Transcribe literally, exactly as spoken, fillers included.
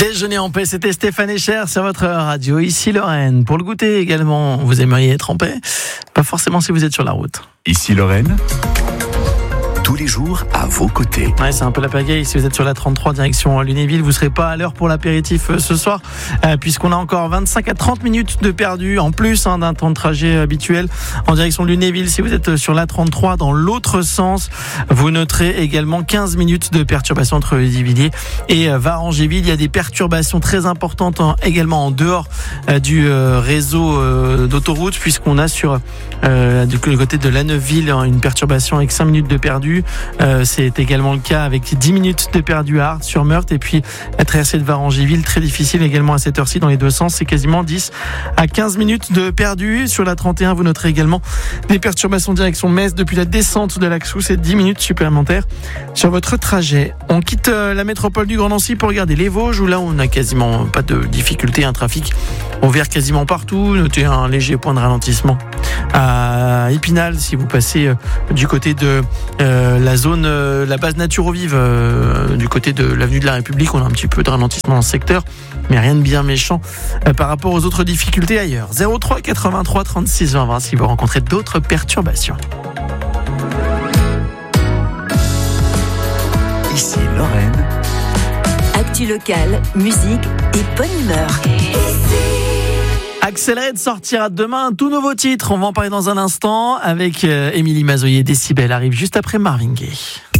Déjeuner en paix, c'était Stéphane Echer sur votre radio, ici Lorraine. Pour le goûter également, vous aimeriez être en paix? Pas forcément si vous êtes sur la route. Ici Lorraine, tous les jours à vos côtés. Ouais, c'est un peu la pagaille. Si vous êtes sur la trente-trois direction Lunéville, vous serez pas à l'heure pour l'apéritif euh, ce soir, euh, puisqu'on a encore vingt-cinq à trente minutes de perdu, en plus hein, d'un temps de trajet habituel en direction de Lunéville. Si vous êtes sur la trente-trois dans l'autre sens, vous noterez également quinze minutes de perturbation entre Villiers et euh, Varangéville. Il y a des perturbations très importantes hein, également en dehors euh, du euh, réseau euh, d'autoroute, puisqu'on a sur euh, du côté de La Neuveville hein, une perturbation avec cinq minutes de perdu. Euh, c'est également le cas avec dix minutes de perdu à Ardes sur Meurthe, et puis la traversée de Varangéville très difficile également à cette heure-ci dans les deux sens, c'est quasiment dix à quinze minutes de perdu. Sur la trente et un, vous noterez également des perturbations direction Metz depuis la descente de l'Axou, c'est dix minutes supplémentaires sur votre trajet. On quitte la métropole du Grand Nancy pour regarder les Vosges, où là on n'a quasiment pas de difficulté, un trafic ouvert quasiment partout. Notez un léger point de ralentissement à Épinal si vous passez du côté de euh, la zone, euh, la base Naturo-Vive, euh, du côté de l'avenue de la République. On a un petit peu de ralentissement dans ce secteur, mais rien de bien méchant euh, par rapport aux autres difficultés ailleurs. zéro trois quatre-vingt-trois trente-six vingt si vous rencontrez d'autres perturbations. Ici Lorraine. Actu locale, musique et bonne humeur. Accelerate sortira demain un tout nouveau titre. On va en parler dans un instant avec euh, Émilie Mazoyer. Décibel arrive juste après Marvin Gaye.